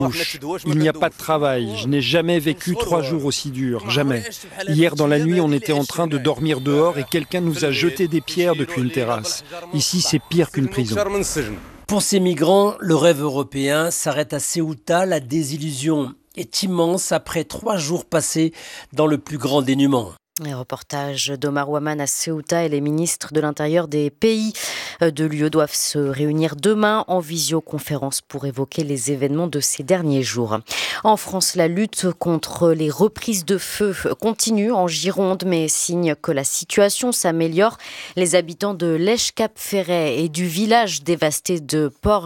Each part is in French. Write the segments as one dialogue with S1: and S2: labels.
S1: Il n'y a pas de travail. Je n'ai jamais vécu 3 jours aussi durs. Jamais. Hier, dans la nuit, on était en train de dormir dehors et quelqu'un nous a jeté des pierres depuis une terrasse. Ici, c'est pire qu'une prison.
S2: Pour ces migrants, le rêve européen s'arrête à Ceuta. La désillusion est immense après 3 jours passés dans le plus grand dénuement.
S3: Les reportages d'Omar Ouaman à Ceuta et les ministres de l'Intérieur des pays de l'UE doivent se réunir demain en visioconférence pour évoquer les événements de ces derniers jours. En France, la lutte contre les reprises de feu continue en Gironde, mais signe que la situation s'améliore. Les habitants de l'Èche-Cap-Ferret et du village dévasté du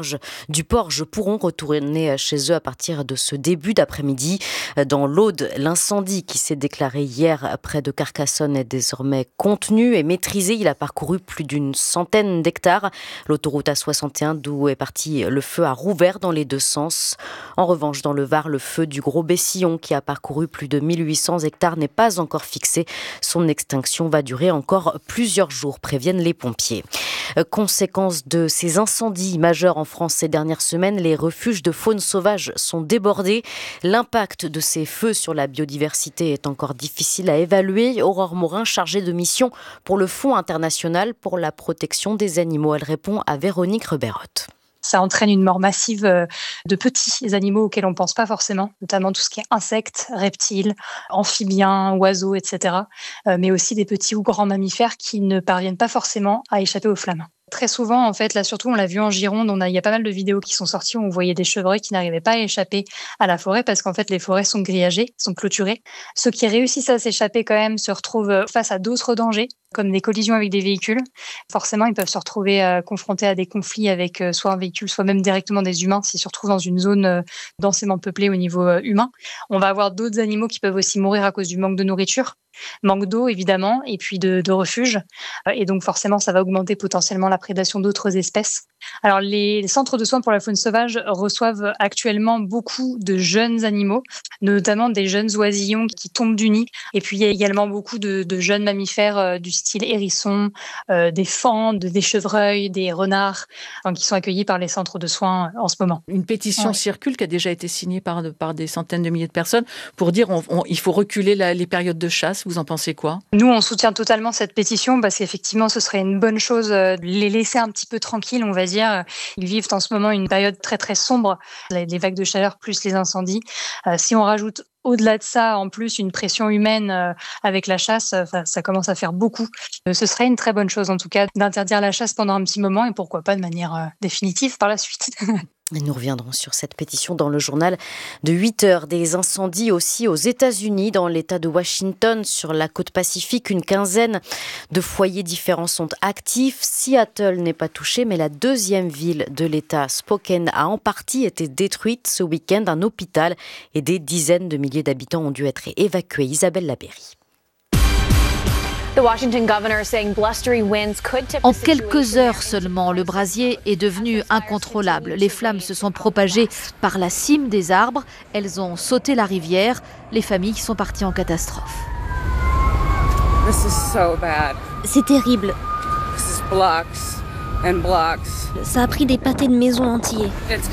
S3: Porge pourront retourner chez eux à partir de ce début d'après-midi. Dans l'Aude, l'incendie qui s'est déclaré hier près de Carcassonne est désormais contenu et maîtrisé. Il a parcouru plus d'une centaine d'hectares. L'autoroute A61 d'où est parti le feu a rouvert dans les deux sens. En revanche, dans le Var, le feu du Gros Bessillon qui a parcouru plus de 1800 hectares n'est pas encore fixé. Son extinction va durer encore plusieurs jours, préviennent les pompiers. Conséquence de ces incendies majeurs en France ces dernières semaines, les refuges de faune sauvage sont débordés. L'impact de ces feux sur la biodiversité est encore difficile à évaluer. Aurore Morin, chargée de mission pour le Fonds international pour la protection des animaux. Elle répond à Véronique Reberotte.
S4: Ça entraîne une mort massive de petits animaux auxquels on ne pense pas forcément, notamment tout ce qui est insectes, reptiles, amphibiens, oiseaux, etc. Mais aussi des petits ou grands mammifères qui ne parviennent pas forcément à échapper aux flammes. Très souvent, en fait, là surtout, on l'a vu en Gironde, il y a pas mal de vidéos qui sont sorties où on voyait des chevreuils qui n'arrivaient pas à échapper à la forêt parce qu'en fait, les forêts sont grillagées, sont clôturées. Ceux qui réussissent à s'échapper quand même se retrouvent face à d'autres dangers, comme des collisions avec des véhicules. Forcément, ils peuvent se retrouver confrontés à des conflits avec soit un véhicule, soit même directement des humains s'ils se retrouvent dans une zone densément peuplée au niveau humain. On va avoir d'autres animaux qui peuvent aussi mourir à cause du manque de nourriture, manque d'eau évidemment, et puis de refuge. Et donc forcément, ça va augmenter potentiellement la prédation d'autres espèces. Alors les centres de soins pour la faune sauvage reçoivent actuellement beaucoup de jeunes animaux, notamment des jeunes oisillons qui tombent du nid. Et puis il y a également beaucoup de jeunes mammifères du style hérissons, des fans, des chevreuils, des renards, qui sont accueillis par les centres de soins en ce moment.
S5: Une pétition circule qui a déjà été signée par des centaines de milliers de personnes pour dire il faut reculer les périodes de chasse. Vous en pensez quoi ?
S4: Nous, on soutient totalement cette pétition parce qu'effectivement, ce serait une bonne chose de les laisser un petit peu tranquilles, on va dire. Ils vivent en ce moment une période très très sombre, les vagues de chaleur plus les incendies. Si on rajoute au-delà de ça, en plus, une pression humaine avec la chasse, ça commence à faire beaucoup. Ce serait une très bonne chose, en tout cas, d'interdire la chasse pendant un petit moment et pourquoi pas de manière définitive par la suite.
S3: Et nous reviendrons sur cette pétition dans le journal de 8h. Des incendies aussi aux États-Unis, dans l'État de Washington, sur la côte Pacifique. Une quinzaine de foyers différents sont actifs. Seattle n'est pas touchée, mais la deuxième ville de l'État, Spokane, a en partie été détruite ce week-end. Un hôpital et des dizaines de milliers d'habitants ont dû être évacués. Isabelle Labéry.
S6: En quelques heures seulement, le brasier est devenu incontrôlable. Les flammes se sont propagées par la cime des arbres. Elles ont sauté la rivière. Les familles sont parties en catastrophe.
S7: C'est terrible. Ça a pris des pâtés de maisons entiers.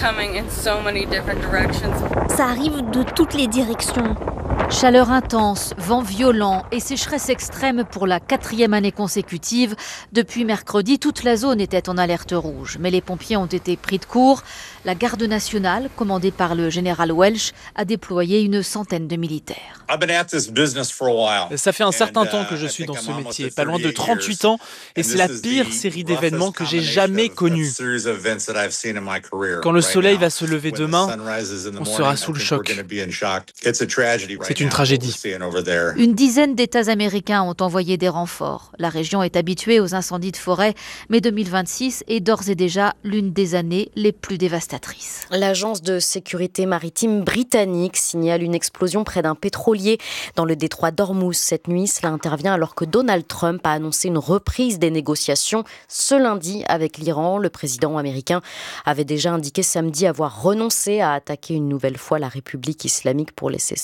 S7: Ça arrive de toutes les directions.
S6: Chaleur intense, vent violent et sécheresse extrême pour la 4e année consécutive. Depuis mercredi, toute la zone était en alerte rouge. Mais les pompiers ont été pris de court. La garde nationale, commandée par le général Welch, a déployé une centaine de militaires.
S8: Ça fait un certain temps que je suis dans ce métier, pas loin de 38 ans, et c'est la pire série d'événements que j'ai jamais connue. Quand le soleil va se lever demain, on sera sous le choc. C'est une tragédie.
S6: Une dizaine d'États américains ont envoyé des renforts. La région est habituée aux incendies de forêt, mais 2026 est d'ores et déjà l'une des années les plus dévastatrices.
S3: L'agence de sécurité maritime britannique signale une explosion près d'un pétrolier dans le détroit d'Ormuz cette nuit. Cela intervient alors que Donald Trump a annoncé une reprise des négociations ce lundi avec l'Iran. Le président américain avait déjà indiqué samedi avoir renoncé à attaquer une nouvelle fois la République islamique pour laisser sa place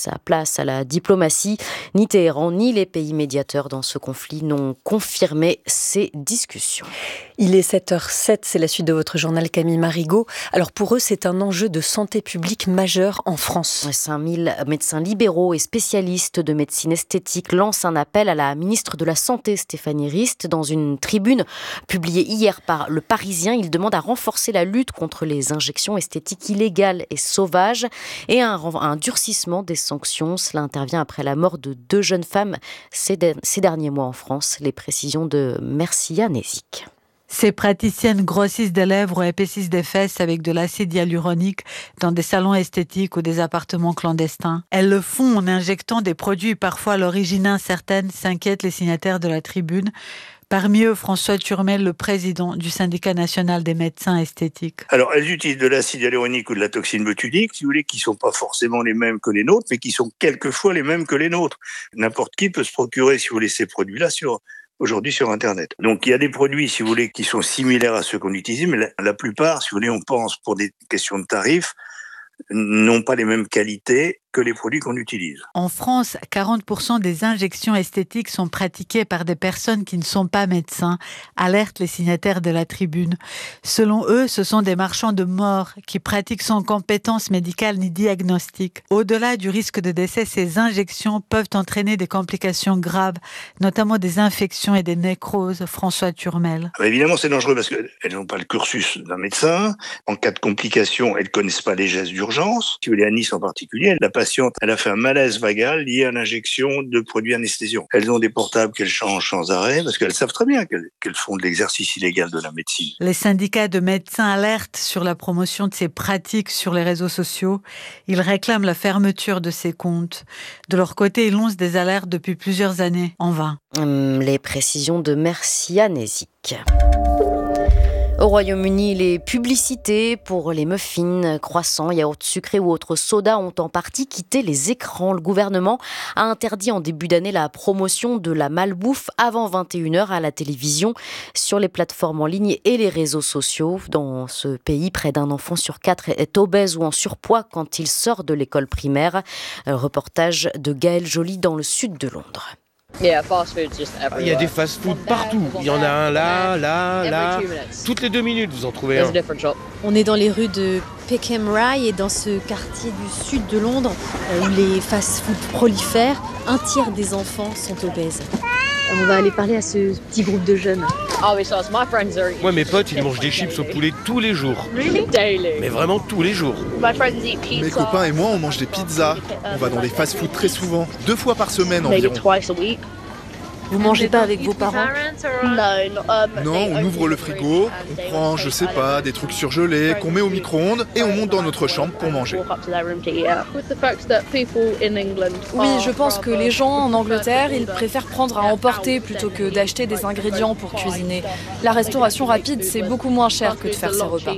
S3: face à la diplomatie. Ni Téhéran ni les pays médiateurs dans ce conflit n'ont confirmé ces discussions.
S9: Il est 7h07, c'est la suite de votre journal Camille Marigot. Alors pour eux, c'est un enjeu de santé publique majeur en France.
S3: 5000 médecins libéraux et spécialistes de médecine esthétique lancent un appel à la ministre de la Santé, Stéphanie Rist. Dans une tribune publiée hier par Le Parisien, il demande à renforcer la lutte contre les injections esthétiques illégales et sauvages et un durcissement des sanctions. Cela intervient après la mort de 2 jeunes femmes ces derniers mois en France. Les précisions de Mercia Nézic.
S10: Ces praticiennes grossissent des lèvres ou épaississent des fesses avec de l'acide hyaluronique dans des salons esthétiques ou des appartements clandestins. Elles le font en injectant des produits parfois à l'origine incertaine, s'inquiètent les signataires de la tribune. Parmi eux, François Turmel, le président du syndicat national des médecins esthétiques.
S11: Alors, elles utilisent de l'acide hyaluronique ou de la toxine botulique, si vous voulez, qui sont pas forcément les mêmes que les nôtres, mais qui sont quelquefois les mêmes que les nôtres. N'importe qui peut se procurer, si vous voulez, ces produits-là aujourd'hui sur Internet. Donc, il y a des produits, si vous voulez, qui sont similaires à ceux qu'on utilise, mais la plupart, si vous voulez, on pense pour des questions de tarifs, n'ont pas les mêmes qualités que les produits qu'on utilise.
S10: En France, 40% des injections esthétiques sont pratiquées par des personnes qui ne sont pas médecins, alertent les signataires de la tribune. Selon eux, ce sont des marchands de mort qui pratiquent sans compétence médicale ni diagnostic. Au-delà du risque de décès, ces injections peuvent entraîner des complications graves, notamment des infections et des nécroses. François Turmel.
S11: Évidemment, c'est dangereux parce qu'elles n'ont pas le cursus d'un médecin. En cas de complications, elles ne connaissent pas les gestes d'urgence. Si vous voulez, à Nice en particulier, la patiente, elle a fait un malaise vagal lié à l'injection de produits anesthésiants. Elles ont des portables qu'elles changent sans arrêt parce qu'elles savent très bien qu'elles font de l'exercice illégal de la médecine.
S10: Les syndicats de médecins alertent sur la promotion de ces pratiques sur les réseaux sociaux. Ils réclament la fermeture de ces comptes. De leur côté, ils lancent des alertes depuis plusieurs années, en vain.
S3: Les précisions de Mercia Nézic. Au Royaume-Uni, les publicités pour les muffins, croissants, yaourts sucrés ou autres sodas ont en partie quitté les écrans. Le gouvernement a interdit en début d'année la promotion de la malbouffe avant 21h à la télévision, sur les plateformes en ligne et les réseaux sociaux. Dans ce pays, près d'un enfant sur 4 est obèse ou en surpoids quand il sort de l'école primaire. Reportage de Gaël Joly dans le sud de Londres.
S12: Il y a des fast-food partout. Il y en a un là. Toutes les 2 minutes, vous en trouvez un.
S13: On est dans les rues de Peckham Rye et dans ce quartier du sud de Londres où les fast-food prolifèrent, un tiers des enfants sont obèses. On va aller parler à ce petit groupe de jeunes.
S12: Moi, mes potes, ils mangent des chips au poulet tous les jours. Mais vraiment tous les jours.
S14: Mes copains et moi, on mange des pizzas. On va dans les fast-food très souvent, 2 fois par semaine environ.
S13: Vous mangez pas avec vos parents?
S14: Non, on ouvre le frigo, on prend, je sais pas, des trucs surgelés qu'on met au micro-ondes et on monte dans notre chambre pour manger.
S15: Oui, je pense que les gens en Angleterre, ils préfèrent prendre à emporter plutôt que d'acheter des ingrédients pour cuisiner. La restauration rapide, c'est beaucoup moins cher que de faire ses repas.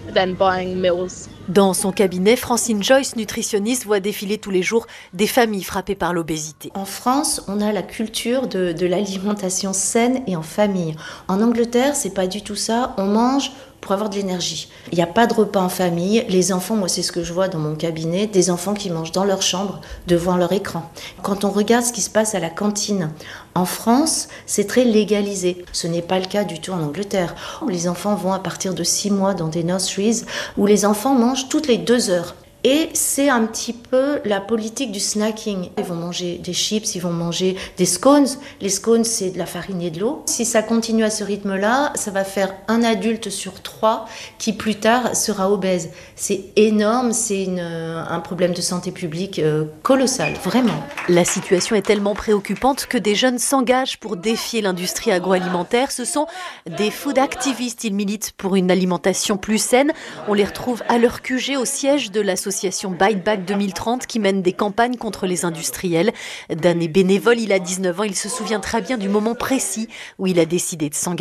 S13: Dans son cabinet, Francine Joyce, nutritionniste, voit défiler tous les jours des familles frappées par l'obésité.
S16: En France, on a la culture de l'alimentation saine et en famille. En Angleterre, c'est pas du tout ça. On mange pour avoir de l'énergie. Il n'y a pas de repas en famille. Les enfants, moi c'est ce que je vois dans mon cabinet, des enfants qui mangent dans leur chambre devant leur écran. Quand on regarde ce qui se passe à la cantine, en France, c'est très légalisé. Ce n'est pas le cas du tout en Angleterre. Les enfants vont à partir de 6 mois dans des nurseries où les enfants mangent toutes les 2 heures. Et c'est un petit peu la politique du snacking. Ils vont manger des chips, ils vont manger des scones. Les scones, c'est de la farine et de l'eau. Si ça continue à ce rythme-là, ça va faire 1 adulte sur 3 qui plus tard sera obèse. C'est énorme, c'est un problème de santé publique colossal, vraiment.
S13: La situation est tellement préoccupante que des jeunes s'engagent pour défier l'industrie agroalimentaire. Ce sont des food activistes. Ils militent pour une alimentation plus saine. On les retrouve à leur QG au siège de l'association Bite Back 2030 qui mène des campagnes contre les industriels. D'un bénévole, il a 19 ans, il se souvient très bien du moment précis où il a décidé de s'engager.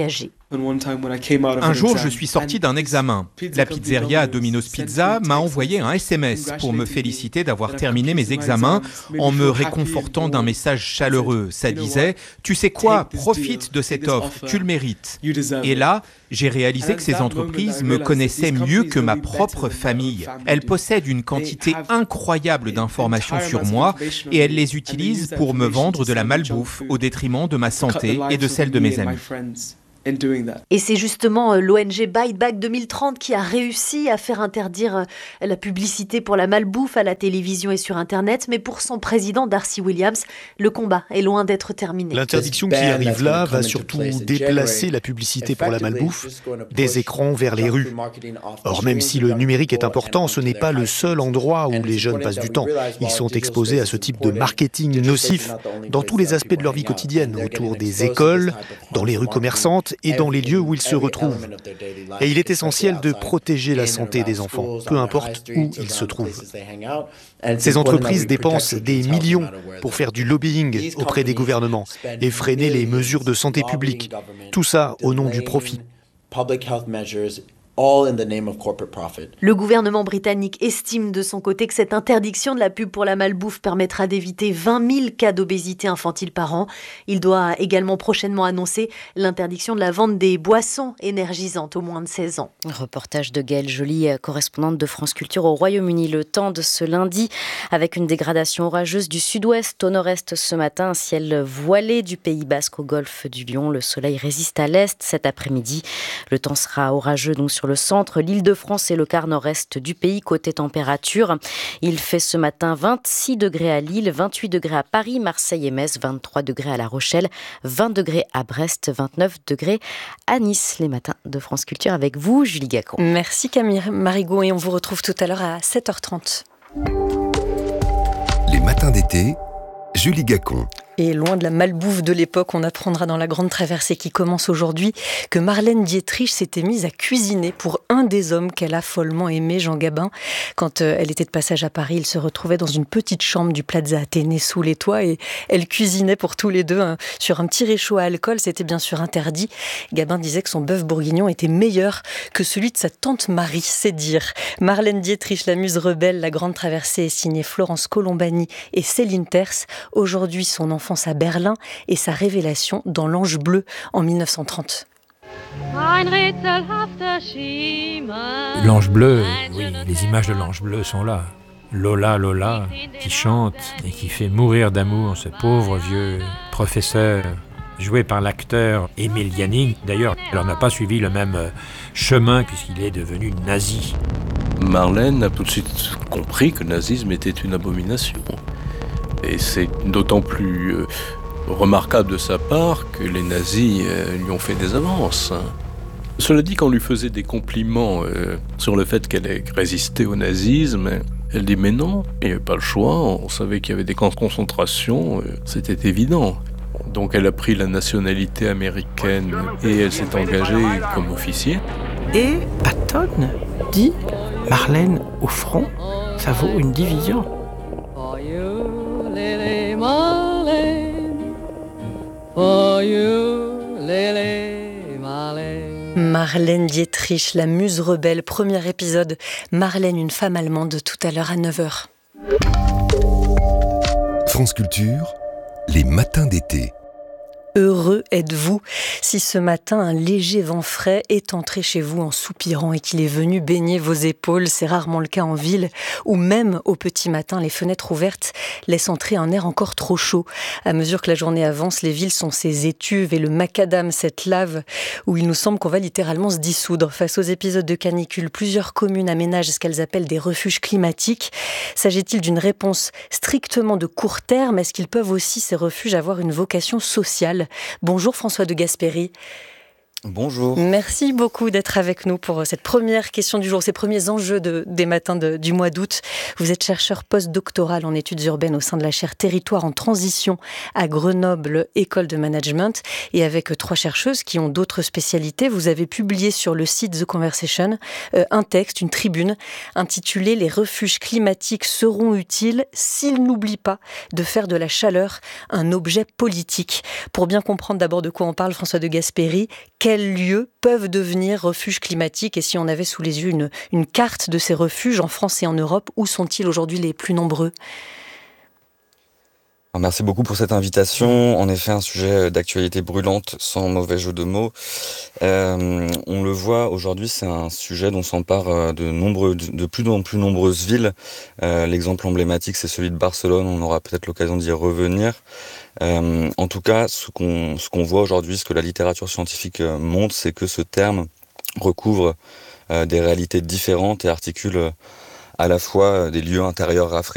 S17: Un jour, je suis sorti d'un examen. La pizzeria Domino's Pizza m'a envoyé un SMS pour me féliciter d'avoir terminé mes examens en me réconfortant d'un message chaleureux. Ça disait « Tu sais quoi ? Profite de cette offre, tu le mérites. » Et là, j'ai réalisé que ces entreprises me connaissaient mieux que ma propre famille. Elles possèdent une quantité incroyable d'informations sur moi et elles les utilisent pour me vendre de la malbouffe au détriment de ma santé et de celle de mes amis.
S13: Et c'est justement l'ONG Bite Back 2030 qui a réussi à faire interdire la publicité pour la malbouffe à la télévision et sur Internet. Mais pour son président Darcy Williams, le combat est loin d'être terminé.
S18: L'interdiction qui arrive là va surtout déplacer la publicité pour la malbouffe des écrans vers les rues. Or, même si le numérique est important, ce n'est pas le seul endroit où les jeunes passent du temps. Ils sont exposés à ce type de marketing nocif dans tous les aspects de leur vie quotidienne, autour des écoles, dans les rues commerçantes et dans les lieux où ils se retrouvent. Et il est essentiel de protéger la santé des enfants, peu importe où ils se trouvent. Ces entreprises dépensent des millions pour faire du lobbying auprès des gouvernements et freiner les mesures de santé publique. Tout ça au nom du profit.
S13: Le gouvernement britannique estime de son côté que cette interdiction de la pub pour la malbouffe permettra d'éviter 20 000 cas d'obésité infantile par an. Il doit également prochainement annoncer l'interdiction de la vente des boissons énergisantes aux moins de 16 ans.
S3: Reportage de Gaëlle Joly, correspondante de France Culture au Royaume-Uni. Le temps de ce lundi, avec une dégradation orageuse du sud-ouest au nord-est ce matin, un ciel voilé du Pays Basque au golfe du Lion. Le soleil résiste à l'est cet après-midi. Le temps sera orageux donc sur le centre, l'Île-de-France et le quart nord-est du pays. Côté température, il fait ce matin 26 degrés à Lille, 28 degrés à Paris, Marseille et Metz, 23 degrés à La Rochelle, 20 degrés à Brest, 29 degrés à Nice. Les matins de France Culture avec vous, Julie Gacon.
S9: Merci Camille Marigot et on vous retrouve tout à l'heure à 7h30.
S19: Les matins d'été, Julie Gacon.
S9: Et loin de la malbouffe de l'époque, on apprendra dans la grande traversée qui commence aujourd'hui que Marlène Dietrich s'était mise à cuisiner pour un des hommes qu'elle a follement aimé, Jean Gabin. Quand elle était de passage à Paris, il se retrouvait dans une petite chambre du Plaza Athénée sous les toits et elle cuisinait pour tous les deux sur un petit réchaud à alcool. C'était bien sûr interdit. Gabin disait que son bœuf bourguignon était meilleur que celui de sa tante Marie, c'est dire. Marlène Dietrich, la muse rebelle, la grande traversée est signée Florence Colombani et Céline Terce. Aujourd'hui, son enfance à Berlin et sa révélation dans L'Ange bleu en 1930.
S20: L'Ange bleu, oui, les images de l'Ange bleu sont là. Lola, Lola, qui chante et qui fait mourir d'amour ce pauvre vieux professeur, joué par l'acteur Émile Yanning. D'ailleurs, elle n'a pas suivi le même chemin puisqu'il est devenu nazi.
S21: Marlène a tout de suite compris que le nazisme était une abomination. Et c'est d'autant plus remarquable de sa part que les nazis lui ont fait des avances. Cela dit, quand on lui faisait des compliments sur le fait qu'elle ait résisté au nazisme, elle dit mais non, il n'y avait pas le choix, on savait qu'il y avait des camps de concentration, c'était évident. Donc elle a pris la nationalité américaine et elle s'est engagée comme officier.
S22: Et Patton dit Marlène au front, ça vaut une division.
S9: Marlène Dietrich, la muse rebelle, premier épisode. Marlène, une femme allemande, tout à l'heure à 9h.
S19: France Culture, les matins d'été.
S9: Heureux êtes-vous si ce matin un léger vent frais est entré chez vous en soupirant et qu'il est venu baigner vos épaules. C'est rarement le cas en ville où même au petit matin les fenêtres ouvertes laissent entrer un air encore trop chaud. À mesure que la journée avance, les villes sont ces étuves et le macadam, cette lave où il nous semble qu'on va littéralement se dissoudre. Face aux épisodes de canicule, plusieurs communes aménagent ce qu'elles appellent des refuges climatiques. S'agit-il d'une réponse strictement de court terme? Est-ce qu'ils peuvent aussi, ces refuges, avoir une vocation sociale? Bonjour François de Gasperi.
S23: Bonjour.
S9: Merci beaucoup d'être avec nous pour cette première question du jour, ces premiers enjeux des matins du mois d'août. Vous êtes chercheur post-doctoral en études urbaines au sein de la chaire Territoire en transition à Grenoble École de Management. Et avec 3 chercheuses qui ont d'autres spécialités, vous avez publié sur le site The Conversation un texte, une tribune intitulée « Les refuges climatiques seront utiles s'ils n'oublient pas de faire de la chaleur un objet politique ». Pour bien comprendre d'abord de quoi on parle, François de Gasperi, quels lieux peuvent devenir refuges climatiques. Et si on avait sous les yeux une carte de ces refuges en France et en Europe, où sont-ils aujourd'hui les plus nombreux ?
S23: Merci beaucoup pour cette invitation. En effet, un sujet d'actualité brûlante, sans mauvais jeu de mots. On le voit aujourd'hui, c'est un sujet dont s'emparent de plus en plus nombreuses villes. L'exemple emblématique, c'est celui de Barcelone. On aura peut-être l'occasion d'y revenir. En tout cas, ce qu'on voit aujourd'hui, ce que la littérature scientifique montre, c'est que ce terme recouvre des réalités différentes et articule à la fois des lieux intérieurs rafraîchis,